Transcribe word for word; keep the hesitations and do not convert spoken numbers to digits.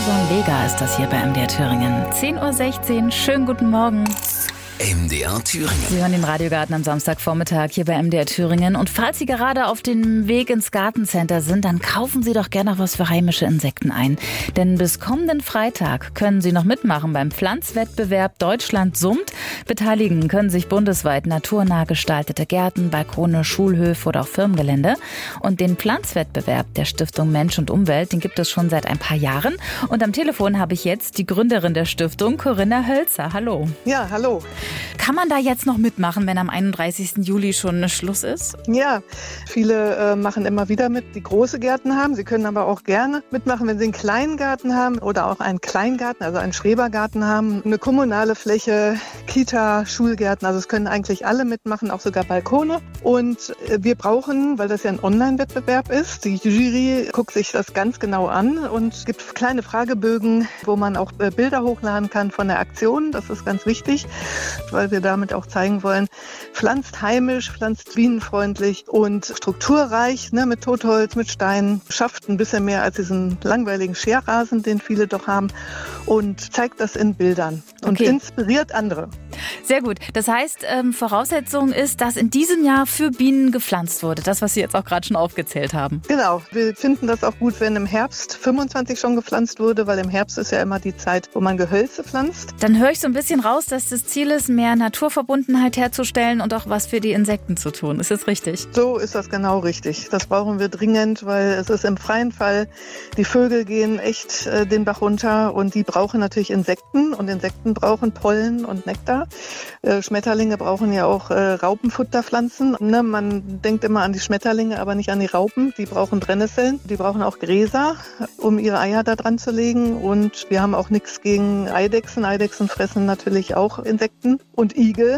Samson Vega ist das hier bei M D R Thüringen. zehn Uhr sechzehn, schönen guten Morgen. M D R Thüringen. Sie hören den Radiogarten am Samstagvormittag hier bei M D R Thüringen. Und falls Sie gerade auf dem Weg ins Gartencenter sind, dann kaufen Sie doch gerne noch was für heimische Insekten ein. Denn bis kommenden Freitag können Sie noch mitmachen beim Pflanzwettbewerb Deutschland summt. Beteiligen können sich bundesweit naturnah gestaltete Gärten, Balkone, Schulhöfe oder auch Firmengelände. Und den Pflanzwettbewerb der Stiftung Mensch und Umwelt, den gibt es schon seit ein paar Jahren. Und am Telefon habe ich jetzt die Gründerin der Stiftung, Corinna Hölzer. Hallo. Ja, hallo. Kann man da jetzt noch mitmachen, wenn am einunddreißigsten Juli schon Schluss ist? Ja, viele äh, machen immer wieder mit, die große Gärten haben. Sie können aber auch gerne mitmachen, wenn sie einen kleinen Garten haben oder auch einen Kleingarten, also einen Schrebergarten haben, eine kommunale Fläche, Kita, Schulgärten. Also es können eigentlich alle mitmachen, auch sogar Balkone. Und äh, wir brauchen, weil das ja ein Online-Wettbewerb ist, die Jury guckt sich das ganz genau an und gibt kleine Fragebögen, wo man auch äh, Bilder hochladen kann von der Aktion. Das ist ganz wichtig, weil wir damit auch zeigen wollen, pflanzt heimisch, pflanzt bienenfreundlich und strukturreich, ne, mit Totholz, mit Steinen, schafft ein bisschen mehr als diesen langweiligen Scherrasen, den viele doch haben, und zeigt das in Bildern und okay. inspiriert andere. Sehr gut. Das heißt, ähm, Voraussetzung ist, dass in diesem Jahr für Bienen gepflanzt wurde. Das, was Sie jetzt auch gerade schon aufgezählt haben. Genau. Wir finden das auch gut, wenn im Herbst fünfundzwanzig schon gepflanzt wurde, weil im Herbst ist ja immer die Zeit, wo man Gehölze pflanzt. Dann höre ich so ein bisschen raus, dass das Ziel ist, mehr Naturverbundenheit herzustellen und auch was für die Insekten zu tun. Ist das richtig? So ist das genau richtig. Das brauchen wir dringend, weil es ist im freien Fall, die Vögel gehen echt äh, den Bach runter und die brauchen natürlich Insekten und Insekten brauchen Pollen und Nektar. Äh, Schmetterlinge brauchen ja auch äh, Raupenfutterpflanzen. Ne? Man denkt immer an die Schmetterlinge, aber nicht an die Raupen. Die brauchen Brennnesseln. Die brauchen auch Gräser, um ihre Eier da dran zu legen. Und wir haben auch nichts gegen Eidechsen. Eidechsen fressen natürlich auch Insekten und Igel.